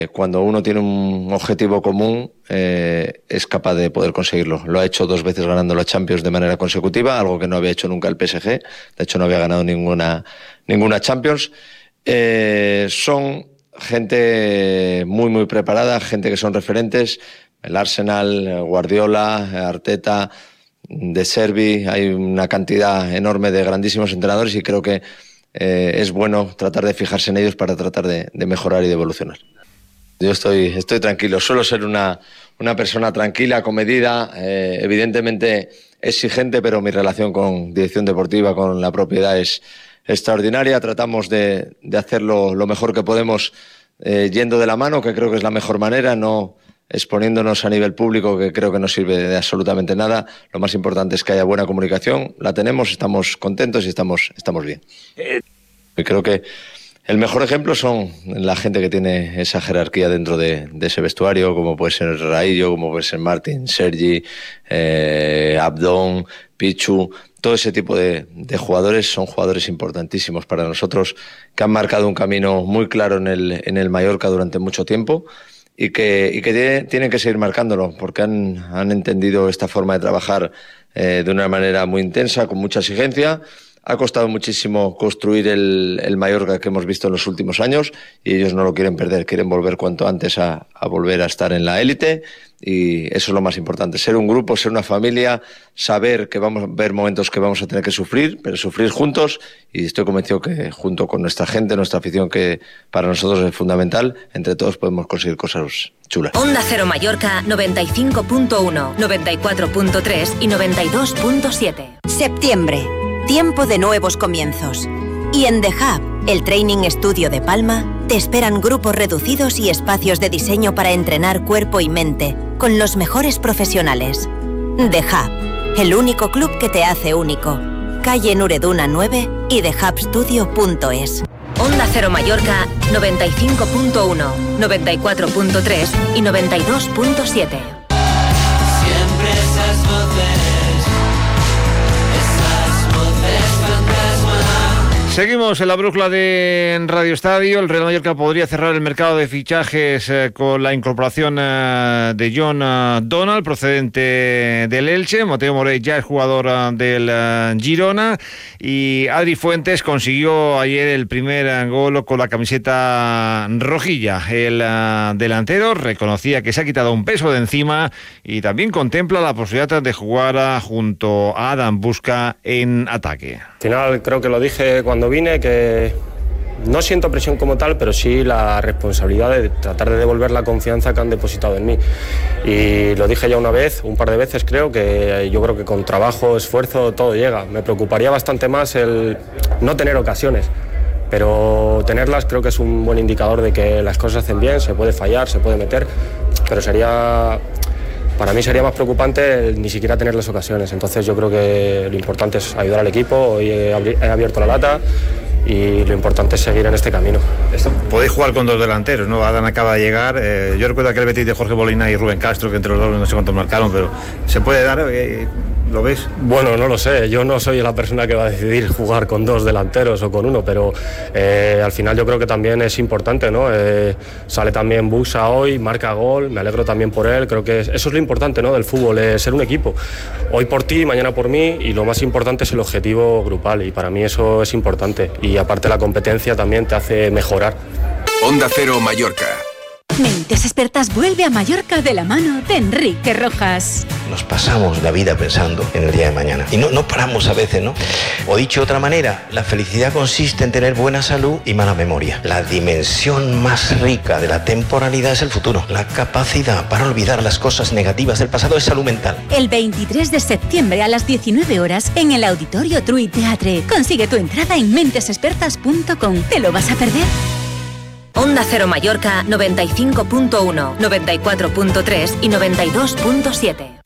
Cuando uno tiene un objetivo común, es capaz de poder conseguirlo. Lo ha hecho 2 veces ganando la Champions de manera consecutiva, algo que no había hecho nunca el PSG. De hecho, no había ganado ninguna Champions. Son gente muy preparada, gente que son referentes. El Arsenal, Guardiola, Arteta, De Zerbi. Hay una cantidad enorme de grandísimos entrenadores y creo que es bueno tratar de fijarse en ellos para tratar de mejorar y de evolucionar. Yo estoy tranquilo, suelo ser una persona tranquila, comedida, evidentemente exigente, pero mi relación con dirección deportiva, con la propiedad es extraordinaria. Tratamos de hacerlo lo mejor que podemos, yendo de la mano, que creo que es la mejor manera, no exponiéndonos a nivel público, que creo que no sirve de absolutamente nada. Lo más importante es que haya buena comunicación, la tenemos, estamos contentos y estamos bien. Y creo que el mejor ejemplo son la gente que tiene esa jerarquía dentro de ese vestuario, como puede ser Raillo, como puede ser Martin, Sergi, Abdón, Pichu. Todo ese tipo de jugadores son jugadores importantísimos para nosotros, que han marcado un camino muy claro en el Mallorca durante mucho tiempo y que tienen que seguir marcándolo, porque han entendido esta forma de trabajar de una manera muy intensa, con mucha exigencia. Ha costado muchísimo construir el Mallorca que hemos visto en los últimos años y ellos no lo quieren perder, quieren volver cuanto antes a volver a estar en la élite, y eso es lo más importante, ser un grupo, ser una familia, saber que vamos a ver momentos que vamos a tener que sufrir, pero sufrir juntos, y estoy convencido que junto con nuestra gente, nuestra afición, que para nosotros es fundamental, entre todos podemos conseguir cosas chulas. Onda Cero Mallorca 95.1, 94.3 y 92.7. Septiembre. Tiempo de nuevos comienzos. Y en The Hub, el Training Studio de Palma, te esperan grupos reducidos y espacios de diseño para entrenar cuerpo y mente con los mejores profesionales. The Hub, el único club que te hace único. Calle Nureduna 9 y thehubstudio.es. Onda Cero Mallorca 95.1, 94.3 y 92.7. Seguimos en la brújula de Radio Estadio. El Real Mallorca podría cerrar el mercado de fichajes con la incorporación de John Donald, procedente del Elche. Mateo Morey ya es jugador del Girona. Y Adri Fuentes consiguió ayer el primer gol con la camiseta rojilla. El delantero reconocía que se ha quitado un peso de encima y también contempla la posibilidad de jugar junto a Adam Busca en ataque. Al final creo que lo dije cuando vine, que no siento presión como tal, pero sí la responsabilidad de tratar de devolver la confianza que han depositado en mí. Y lo dije ya una vez, un par de veces creo, que yo creo que con trabajo, esfuerzo, todo llega. Me preocuparía bastante más el no tener ocasiones, pero tenerlas creo que es un buen indicador de que las cosas se hacen bien, se puede fallar, se puede meter, pero para mí sería más preocupante ni siquiera tener las ocasiones. Entonces yo creo que lo importante es ayudar al equipo. Hoy he abierto la lata y lo importante es seguir en este camino. Podéis jugar con 2 delanteros, ¿no? Adam acaba de llegar. Yo recuerdo aquel Betis de Jorge Molina y Rubén Castro, que entre los dos no sé cuántos marcaron, pero ¿se puede dar? ¿Lo ves? Bueno, no lo sé. Yo no soy la persona que va a decidir jugar con 2 delanteros o con 1, pero al final yo creo que también es importante, ¿no? Sale también Busa hoy, marca gol, me alegro también por él. Creo que eso es lo importante, ¿no?, del fútbol, ser un equipo. Hoy por ti, mañana por mí, y lo más importante es el objetivo grupal, y para mí eso es importante. Y aparte la competencia también te hace mejorar. Onda Cero Mallorca. Mentes Expertas vuelve a Mallorca de la mano de Enrique Rojas. Nos pasamos la vida pensando en el día de mañana y no paramos a veces, ¿no? O dicho de otra manera, la felicidad consiste en tener buena salud y mala memoria. La dimensión más rica de la temporalidad es el futuro. La capacidad para olvidar las cosas negativas del pasado es salud mental. El 23 de septiembre a las 19 horas en el Auditorio Trui Teatre. Consigue tu entrada en mentesexpertas.com. ¿Te lo vas a perder? Onda Cero Mallorca 95.1, 94.3 y 92.7.